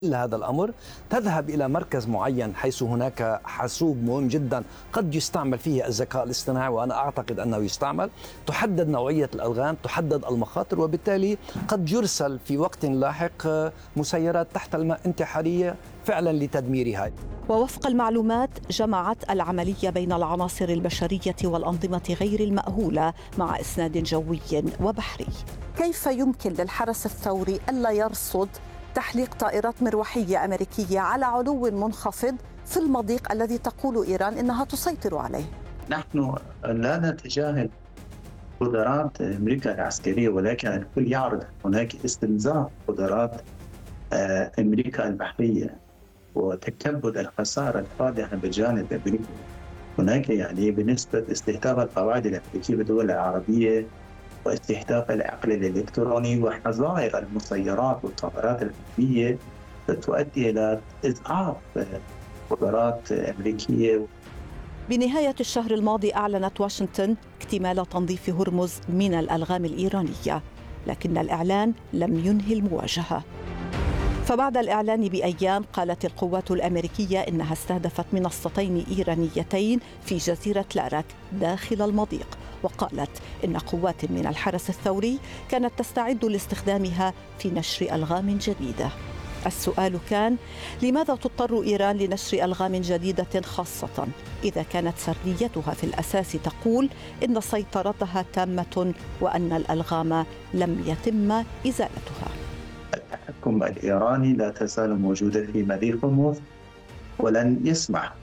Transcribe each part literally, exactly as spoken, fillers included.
هذا الأمر تذهب إلى مركز معين حيث هناك حاسوب مهم جدا قد يستعمل فيه الذكاء الاصطناعي، وأنا أعتقد أنه يستعمل. تحدد نوعية الألغام، تحدد المخاطر، وبالتالي قد يرسل في وقت لاحق مسيرات تحت الماء انتحارية فعلا لتدميرها. ووفق المعلومات جمعت العملية بين العناصر البشرية والأنظمة غير المأهولة مع إسناد جوي وبحري. كيف يمكن للحرس الثوري ألا يرصد تحليق طائرات مروحية أمريكية على علو منخفض في المضيق الذي تقول إيران إنها تسيطر عليه؟ نحن لا نتجاهل قدرات أمريكا العسكرية، ولكن الكل يعرف هناك استنزاف قدرات أمريكا البحرية وتكبد الخسارة الفادحة بجانب أمريكا. هناك يعني بالنسبة استهداف القواعد الأمريكية بالدول العربية واستهداف العقل الإلكتروني وحظائر المسيرات والطائرات الحربية تؤدي إلى إضعاف قدرات أمريكية. بنهاية الشهر الماضي أعلنت واشنطن اكتمال تنظيف هرمز من الألغام الإيرانية، لكن الإعلان لم ينهي المواجهة. فبعد الإعلان بأيام قالت القوات الأمريكية إنها استهدفت منصتين إيرانيتين في جزيرة لارك داخل المضيق، وقالت إن قوات من الحرس الثوري كانت تستعد لاستخدامها في نشر ألغام جديدة. السؤال كان: لماذا تضطر إيران لنشر ألغام جديدة، خاصة إذا كانت سرديتها في الأساس تقول إن سيطرتها تامة وأن الألغام لم يتم إزالتها؟ التحكم الإيراني لا تزال موجودة في مضيق هرمز، ولن يسمح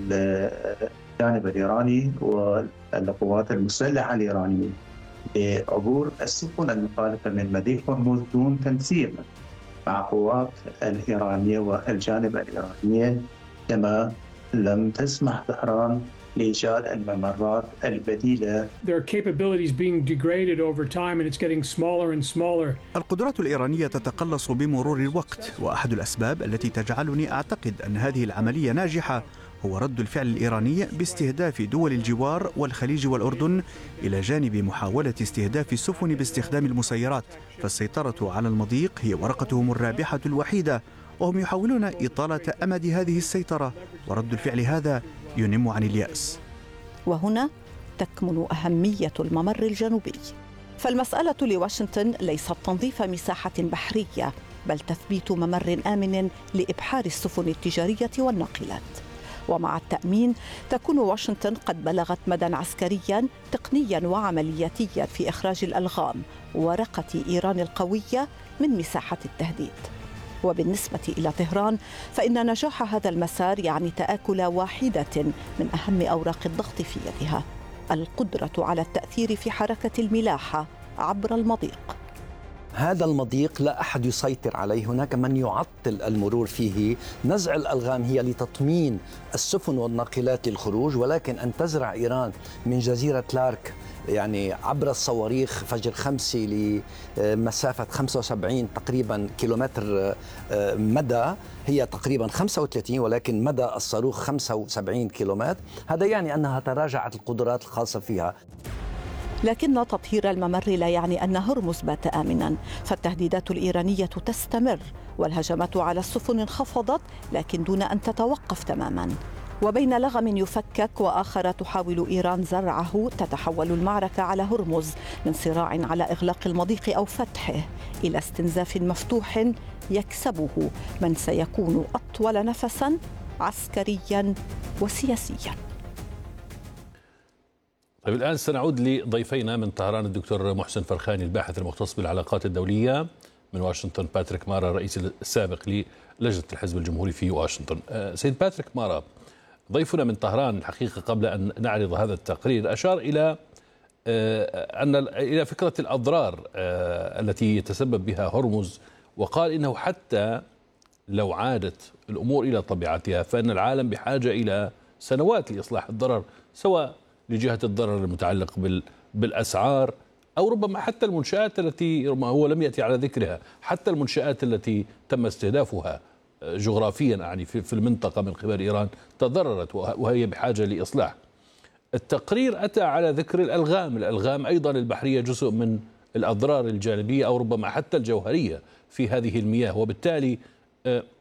الجانب الإيراني والقوات المسلحة الإيرانية بعبور السفن المخالفة من مضيق هرمز دون تنسيق مع قوات الإيرانية والجانب الإيرانية، كما لم تسمح طهران لإيجاد الممرات البديلة. القدرات الإيرانية تتقلص بمرور الوقت، وأحد الأسباب التي تجعلني أعتقد أن هذه العملية ناجحة هو رد الفعل الإيراني باستهداف دول الجوار والخليج والأردن، إلى جانب محاولة استهداف السفن باستخدام المسيرات. فالسيطرة على المضيق هي ورقتهم الرابحة الوحيدة، وهم يحاولون إطالة أمد هذه السيطرة، ورد الفعل هذا ينم عن اليأس. وهنا تكمن أهمية الممر الجنوبي، فالمسألة لواشنطن ليست تنظيف مساحة بحرية، بل تثبيت ممر آمن لإبحار السفن التجارية والناقلات. ومع التأمين تكون واشنطن قد بلغت مدى عسكريا تقنيا وعملياتيا في إخراج الألغام، ورقة إيران القوية من مساحة التهديد. وبالنسبة إلى طهران فإن نجاح هذا المسار يعني تآكل واحدة من أهم أوراق الضغط في يدها: القدرة على التأثير في حركة الملاحة عبر المضيق. هذا المضيق لا أحد يسيطر عليه، هناك من يعطل المرور فيه. نزع الألغام هي لتطمين السفن والناقلات للخروج، ولكن أن تزرع إيران من جزيرة لارك يعني عبر الصواريخ فجر خمسة لمسافة خمسة وسبعين تقريبا كيلومتر مدى، هي تقريبا خمسة وثلاثين، ولكن مدى الصاروخ خمسة وسبعين كيلومتر، هذا يعني أنها تراجعت القدرات الخاصة فيها. لكن تطهير الممر لا يعني أن هرمز بات آمنا، فالتهديدات الإيرانية تستمر، والهجمات على السفن انخفضت لكن دون أن تتوقف تماما. وبين لغم يفكك وآخر تحاول إيران زرعه، تتحول المعركة على هرمز من صراع على إغلاق المضيق أو فتحه إلى استنزاف مفتوح يكسبه من سيكون أطول نفسا عسكريا وسياسيا. طيب الآن سنعود لضيفينا من طهران، الدكتور محسن فرخاني الباحث المختص بالعلاقات الدولية، من واشنطن باتريك مارا الرئيس السابق للجنة الحزب الجمهوري في واشنطن. سيد باتريك مارا، ضيفنا من طهران الحقيقة قبل أن نعرض هذا التقرير أشار إلى أن إلى فكرة الأضرار التي يتسبب بها هرمز، وقال إنه حتى لو عادت الأمور إلى طبيعتها فإن العالم بحاجة إلى سنوات لإصلاح الضرر، سواء لجهة الضرر المتعلق بالأسعار أو ربما حتى المنشآت التي هو لم يأتي على ذكرها، حتى المنشآت التي تم استهدافها جغرافيا يعني في المنطقة من قبل إيران تضررت وهي بحاجة لإصلاح. التقرير أتى على ذكر الألغام، الألغام أيضا البحرية جزء من الأضرار الجانبية أو ربما حتى الجوهرية في هذه المياه، وبالتالي